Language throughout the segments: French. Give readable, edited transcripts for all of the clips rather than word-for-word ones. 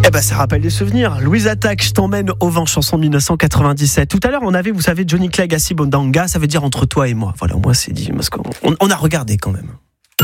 Eh ben, ça rappelle des souvenirs. Louise Attaque, je t'emmène au vent, chanson de 1997. Tout à l'heure, on avait, vous savez, Johnny Clegg, Asibondanga, ça veut dire entre toi et moi. Voilà, au moins c'est dit, parce qu'on a regardé quand même.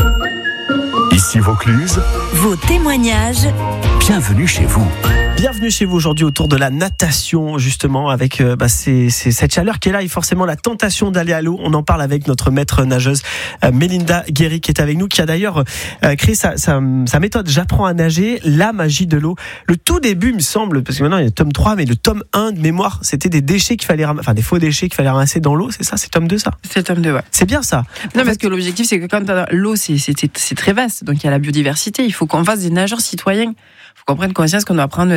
Ici Vaucluse, vos témoignages. Bienvenue chez vous. Bienvenue chez vous aujourd'hui autour de la natation, justement, avec c'est cette chaleur qui est là et forcément la tentation d'aller à l'eau. On en parle avec notre maître nageuse Mélinda Guéry qui est avec nous, qui a d'ailleurs créé sa méthode J'apprends à nager, la magie de l'eau. Le tout début, il me semble, parce que maintenant il y a le tome 3, mais le tome 1 de mémoire, c'était des déchets qu'il fallait ramasser, enfin des faux déchets qu'il fallait ramasser dans l'eau, c'est ça? C'est tome 2 ça? C'est tome 2, ouais. C'est bien ça. Non, parce que l'objectif, c'est que quand l'eau, c'est très vaste, donc il y a la biodiversité, il faut qu'on fasse des nageurs citoyens. Il faut qu'on prenne conscience qu'on doit prendre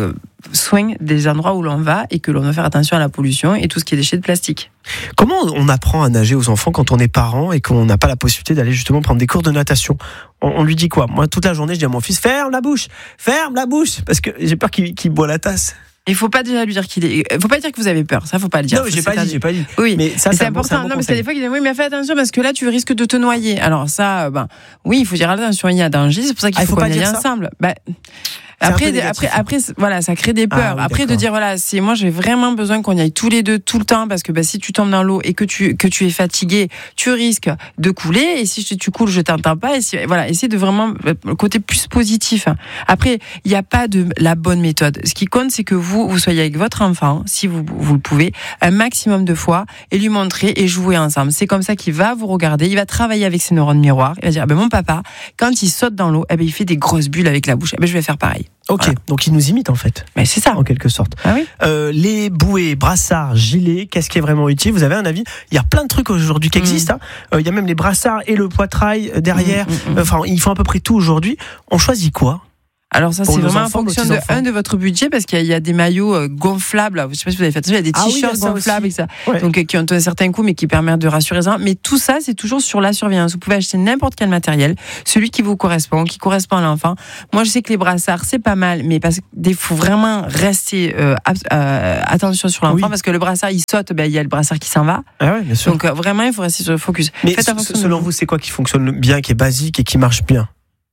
soin des endroits où l'on va et que l'on doit faire attention à la pollution et tout ce qui est déchets de plastique. Comment on apprend à nager aux enfants quand on est parent et qu'on n'a pas la possibilité d'aller justement prendre des cours de natation? On lui dit quoi? Moi, toute la journée, je dis à mon fils, ferme la bouche, parce que j'ai peur qu'il boit la tasse. Il faut pas déjà lui dire faut pas dire que vous avez peur, ça faut pas le dire. Non, j'ai pas dit. Oui, mais ça c'est important. Non, parce qu'il y a des fois qui disent oui, mais fais attention parce que là tu risques de te noyer. Alors ça, oui, il faut dire attention, il y a danger, c'est pour ça qu'il faut qu'on y aille ensemble. Après, voilà, ça crée des peurs. Après, de dire, voilà, moi, j'ai vraiment besoin qu'on y aille tous les deux, tout le temps, parce que si tu tombes dans l'eau et que tu es fatigué, tu risques de couler. Et si tu coules, je t'entends pas. Essayer de vraiment le côté plus positif. Après, il n'y a pas de la bonne méthode. Ce qui compte, c'est que vous soyez avec votre enfant, si vous le pouvez, un maximum de fois, et lui montrer et jouer ensemble. C'est comme ça qu'il va vous regarder. Il va travailler avec ses neurones miroirs. Il va dire, mon papa, quand il saute dans l'eau, il fait des grosses bulles avec la bouche. Je vais faire pareil. Ok, voilà. Donc il nous imite en fait. Mais c'est ça. En quelque sorte. Ah oui. Les bouées, brassards, gilets, qu'est-ce qui est vraiment utile? Vous avez un avis? Il y a plein de trucs aujourd'hui qui existent. Il y a même les brassards et le poitrail derrière. Enfin, ils font à peu près tout aujourd'hui. On choisit quoi? Alors ça, c'est vraiment en fonction de votre budget, parce qu'il y a des maillots gonflables. Je sais pas si vous avez fait attention, il y a des t-shirts gonflables et ça, donc qui ont un certain coût, mais qui permettent de rassurer les gens. Mais tout ça, c'est toujours sur la surveillance. Vous pouvez acheter n'importe quel matériel, celui qui vous correspond, qui correspond à l'enfant. Moi, je sais que les brassards, c'est pas mal, mais parce qu'il faut vraiment rester attention sur l'enfant, parce que le brassard, il saute, il y a le brassard qui s'en va. Ah ouais, bien sûr. Donc vraiment, il faut rester sur le focus. Mais selon vous, c'est quoi qui fonctionne bien, qui est basique et qui marche bien?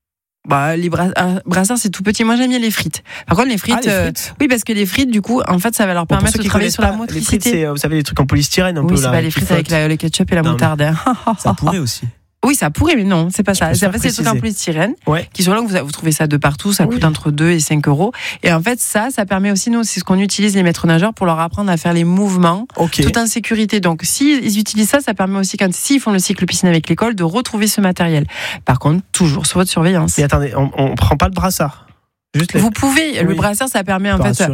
Les brassards, c'est tout petit. Moi, j'aime bien les frites. Par contre, les frites, oui, parce que les frites, du coup, en fait, ça va leur permettre de travailler sur la motricité. Les frites, c'est, vous savez, les trucs en polystyrène un peu. Oui, c'est pas les frites avec le ketchup et la moutarde. Ça pourrait aussi. Oui, ça pourrait, mais non, c'est pas ça. En fait, c'est des trucs en polystyrène qui sont là, vous trouvez ça de partout, ça coûte entre 2 et 5 euros. Et en fait, ça permet aussi, nous, c'est ce qu'on utilise les maîtres nageurs pour leur apprendre à faire les mouvements tout en sécurité. Donc, s'ils utilisent ça permet aussi, s'ils font le cycle piscine avec l'école, de retrouver ce matériel. Par contre, toujours sur votre surveillance. Mais attendez, on prend pas le brassard? Vous pouvez, le brassard, ça permet en fait,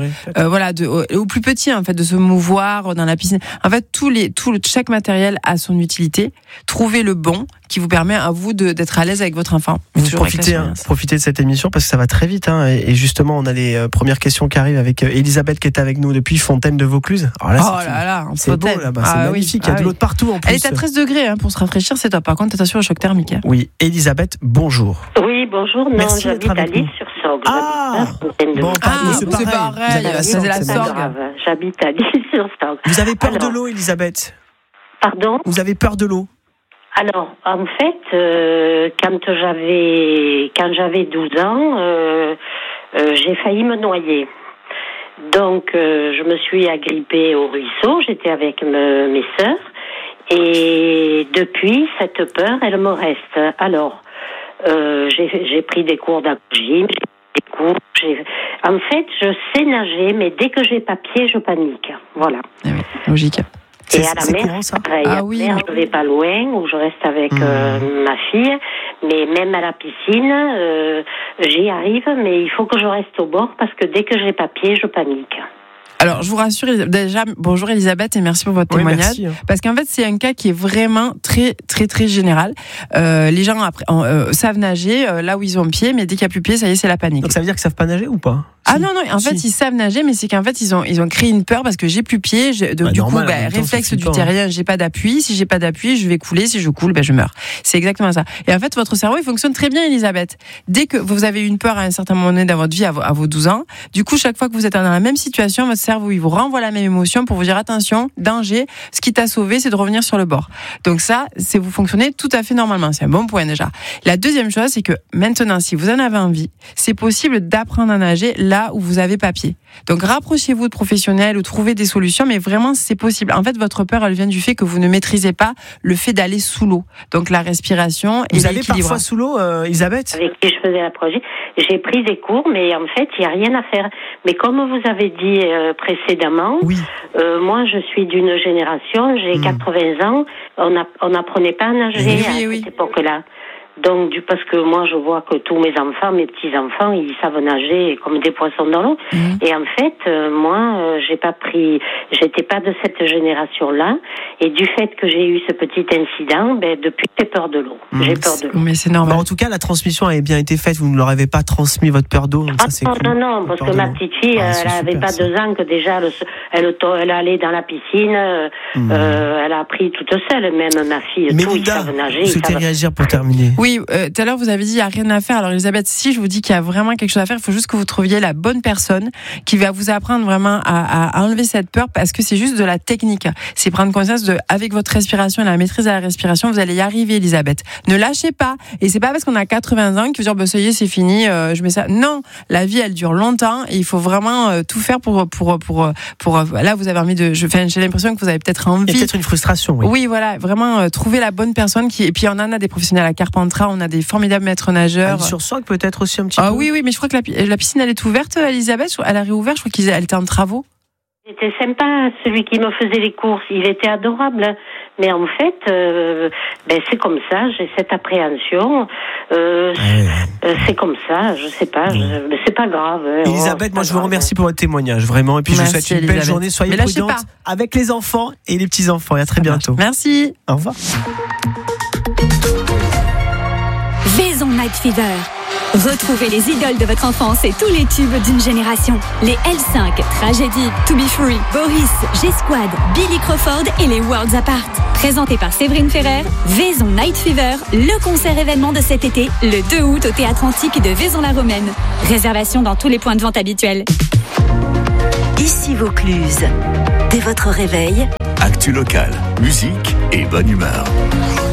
au plus petit en fait, de se mouvoir dans la piscine. En fait, chaque matériel a son utilité. Trouvez le bon qui vous permet à vous d'être à l'aise avec votre enfant. Profitez de cette émission parce que ça va très vite. Et justement, on a les premières questions qui arrivent avec Elisabeth qui est avec nous depuis Fontaine de Vaucluse. Alors là, c'est beau là-bas, c'est magnifique. Il y a de l'eau de partout en plus. Elle est à 13 degrés pour se rafraîchir, c'est top. Par contre, attention au choc thermique. Oui, Elisabeth, bonjour. Oui, bonjour. Non, merci j'habite à Lille-sur-Sorgue. C'est pareil, c'est la Sorgue. J'habite à Lille-sur-Sorgue. Vous avez peur de l'eau, Elisabeth? Pardon? Vous avez peur de l'eau? Alors, en fait, quand j'avais 12 ans, j'ai failli me noyer. Donc, je me suis agrippée au ruisseau, j'étais avec mes sœurs, et depuis, cette peur, elle me reste. Alors, j'ai pris des cours d'aquagym, en fait, je sais nager, mais dès que j'ai pas pied, je panique. Voilà. Oui, logique. Et à la mer, pareil. À la mer, je vais pas loin, ou je reste avec ma fille. Mais même à la piscine, j'y arrive, mais il faut que je reste au bord parce que dès que j'ai pas pied, je panique. Alors, je vous rassure, déjà, bonjour Elisabeth et merci pour votre témoignage. Merci. Parce qu'en fait, c'est un cas qui est vraiment très, très, très général. Les gens savent nager là où ils ont pied, mais dès qu'il n'y a plus pied, ça y est, c'est la panique. Donc ça veut dire qu'ils savent pas nager ou pas? Ah non, en fait, ils savent nager, mais c'est qu'en fait, ils ont créé une peur parce que j'ai plus pied. Du coup, réflexe du terrien, j'ai pas d'appui. Si j'ai pas d'appui, je vais couler. Si je coule, je meurs. C'est exactement ça. Et en fait, votre cerveau, il fonctionne très bien, Elisabeth. Dès que vous avez une peur à un certain moment donné dans votre vie, à vos 12 ans, du coup, chaque fois que vous êtes dans la même situation, votre cerveau cerveau, il vous renvoie la même émotion pour vous dire attention, danger, ce qui t'a sauvé, c'est de revenir sur le bord. Donc ça, c'est vous fonctionnez tout à fait normalement. C'est un bon point déjà. La deuxième chose, c'est que maintenant, si vous en avez envie, c'est possible d'apprendre à nager là où vous avez pas pied. Donc rapprochez-vous de professionnels ou trouvez des solutions, mais vraiment c'est possible. En fait, votre peur, elle vient du fait que vous ne maîtrisez pas le fait d'aller sous l'eau. Donc la respiration et vous allez parfois sous l'eau, Elisabeth? Avec qui je faisais la projet, j'ai pris des cours, mais en fait, il n'y a rien à faire. Mais comme vous avez dit précédemment, oui. Moi, je suis d'une génération, j'ai 80 ans, on n'apprenait pas à nager à cette époque-là. Donc, parce que moi, je vois que tous mes enfants, mes petits-enfants, ils savent nager comme des poissons dans l'eau. Et en fait, moi, j'étais pas de cette génération-là. Et du fait que j'ai eu ce petit incident, depuis, j'ai peur de l'eau. J'ai peur de l'eau. Mais c'est normal. En tout cas, la transmission avait bien été faite. Vous ne leur avez pas transmis votre peur d'eau. Donc ça, c'est cool. Non, parce que ma petite fille, elle avait pas 2 ans que déjà, elle allait dans la piscine. Elle a appris toute seule, même ma fille. Mais tout, ils savent nager. Vous souhaitez réagir pour terminer? Oui, tout à l'heure vous avez dit il n'y a rien à faire. Alors Elisabeth, si je vous dis qu'il y a vraiment quelque chose à faire, il faut juste que vous trouviez la bonne personne qui va vous apprendre vraiment à enlever cette peur, parce que c'est juste de la technique. C'est prendre conscience avec votre respiration et la maîtrise de la respiration, vous allez y arriver, Elisabeth. Ne lâchez pas. Et c'est pas parce qu'on a 80 ans qu'il faut dire ça y est, c'est fini, je mets ça. Non, la vie elle dure longtemps et il faut vraiment tout faire pour là vous avez envie j'ai l'impression que vous avez peut-être envie. Il y a peut-être une frustration, oui. Oui, voilà, vraiment trouver la bonne personne et puis on en a des professionnels à Carpentras, on a des formidables maîtres nageurs. Sur Sorgue peut-être aussi un petit peu. Oui, mais je crois que la piscine elle est ouverte, Elisabeth, elle a réouvert, je crois qu'elle était en travaux. C'était sympa, celui qui me faisait les courses, il était adorable. Mais en fait, c'est comme ça, j'ai cette appréhension. C'est comme ça, je sais pas, mais c'est pas grave. Elisabeth, moi je vous remercie pour votre témoignage, vraiment. Et puis je vous souhaite une belle journée, soyez prudente avec les enfants et les petits-enfants. Et à très bientôt. Merci. Au revoir. Vaison Night Fever. Retrouvez les idoles de votre enfance et tous les tubes d'une génération. Les L5, Tragédie, To Be Free, Boris, G-Squad, Billy Crawford et les Worlds Apart. Présenté par Séverine Ferrer, Vaison Night Fever, le concert événement de cet été, le 2 août au Théâtre Antique de Vaison-la-Romaine. Réservation dans tous les points de vente habituels. Ici Vaucluse. Dès votre réveil, actu local, musique et bonne humeur.